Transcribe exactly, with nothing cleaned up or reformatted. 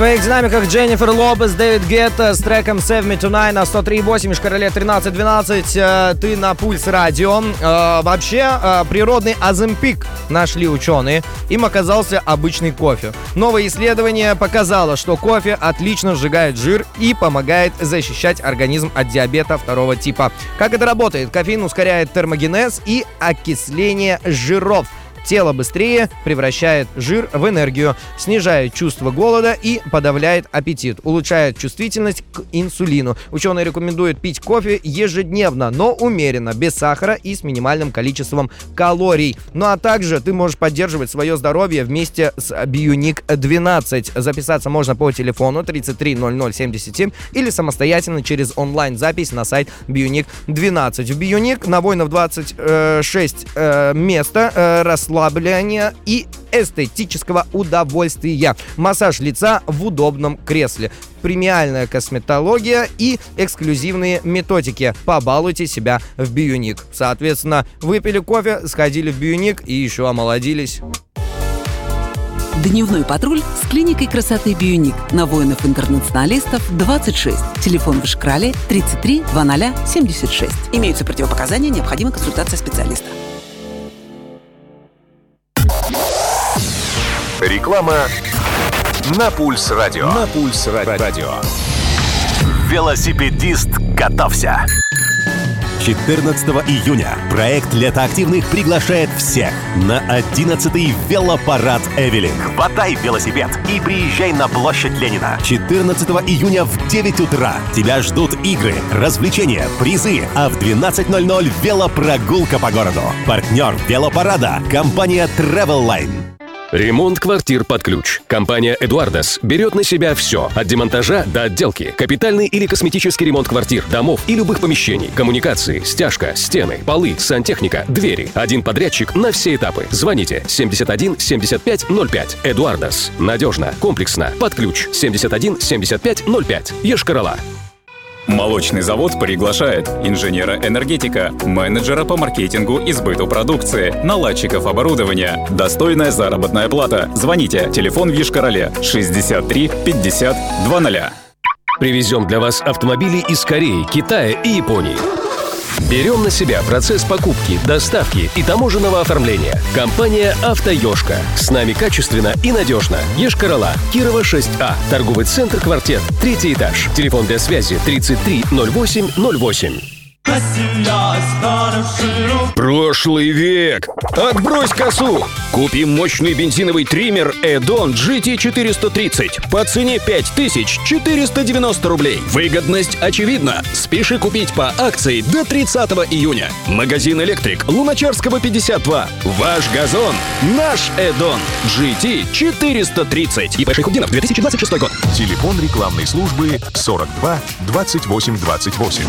своих динамиках Дженнифер Лопес, Дэвид Гетта с треком Save Me Tonight на сто три и восемь, Шкарале тринадцать двенадцать. Ты на Пульс Радио. Вообще, природный Оземпик нашли ученые. Им оказался обычный кофе. Новое исследование показало, что кофе отлично сжигает жир и помогает защищать организм от диабета второго типа. Как это работает? Кофеин ускоряет термогенез и окисление жиров. Тело быстрее превращает жир в энергию, снижает чувство голода и подавляет аппетит, улучшает чувствительность к инсулину. Ученые рекомендуют пить кофе ежедневно, но умеренно, без сахара и с минимальным количеством калорий. Ну а также ты можешь поддерживать свое здоровье вместе с Bionic двенадцать. Записаться можно по телефону тридцать три ноль ноль семьдесят семь или самостоятельно через онлайн-запись на сайт Bionic двенадцать. В Bionic на воинов двадцать шесть э, места э, расслабления и эстетического удовольствия. Массаж лица в удобном кресле. Премиальная косметология и эксклюзивные методики. Побалуйте себя в Bionic. Соответственно, выпили кофе, сходили в Bionic и еще омолодились. Дневной патруль с клиникой красоты Bionic на воинов-интернационалистов двадцать шесть. Телефон в Ишкрале тридцать три двадцать семьдесят шесть. Имеются противопоказания, необходима консультация специалиста. Реклама на Пульс Радио. На Пульс Радио. Велосипедист, готовься! четырнадцатого июня проект «Летоактивных» приглашает всех на одиннадцатый велопарад «Эвелин». Хватай велосипед и приезжай на площадь Ленина. четырнадцатого июня в девять утра тебя ждут игры, развлечения, призы, а в двенадцать ноль ноль велопрогулка по городу. Партнер велопарада – компания Travelline. Ремонт квартир под ключ. Компания «Эдуардас» берет на себя все. От демонтажа до отделки. Капитальный или косметический ремонт квартир, домов и любых помещений. Коммуникации, стяжка, стены, полы, сантехника, двери. Один подрядчик на все этапы. Звоните семьдесят один семьдесят пять ноль пять. «Эдуардас». Надежно, комплексно, под ключ. семьдесят один семьдесят пять ноль пять. Ешкарала. Молочный завод приглашает инженера-энергетика, менеджера по маркетингу и сбыту продукции, наладчиков оборудования. Достойная заработная плата. Звоните. Телефон в Ешкарале шестьдесят три пятьдесят двадцать. Привезем для вас автомобили из Кореи, Китая и Японии. Берем на себя процесс покупки, доставки и таможенного оформления. Компания «Автоешка». С нами качественно и надежно. Ешкарала, Кирова шесть А. Торговый центр «Квартет». Третий этаж. Телефон для связи тридцать три ноль восемь ноль восемь. Прошлый век. Отбрось косу. Купи мощный бензиновый триммер Эдон джи ти четыреста тридцать по цене пять тысяч четыреста девяносто рублей. Выгодность очевидна. Спеши купить по акции до тридцатого июня. Магазин «Электрик», Луначарского пятьдесят два. Ваш газон, наш Эдон джи ти четыреста тридцать. ИП Шейхутдинов, две тысячи двадцать шестой год. Телефон рекламной службы сорок два двадцать восемь двадцать восемь.